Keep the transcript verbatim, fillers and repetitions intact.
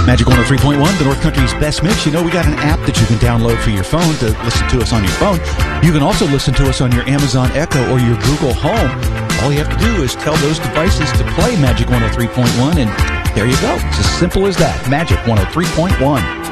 Magic one oh three point one, the North Country's best mix. You know, we got an app that you can download for your phone to listen to us on your phone. You can also listen to us on your Amazon Echo or your Google Home. All you have to do is tell those devices to play Magic one oh three point one, and there you go. It's as simple as that. Magic one oh three point one.